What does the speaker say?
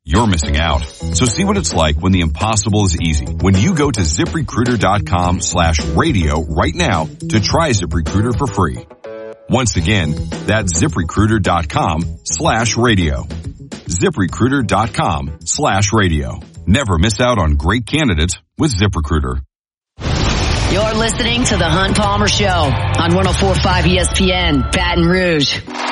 you're missing out. So see what it's like when the impossible is easy. When you go to ZipRecruiter.com/radio right now to try ZipRecruiter for free. Once again, that's ZipRecruiter.com/radio. ZipRecruiter.com/radio. Never miss out on great candidates with ZipRecruiter. You're listening to The Hunt Palmer Show on 104.5 ESPN, Baton Rouge.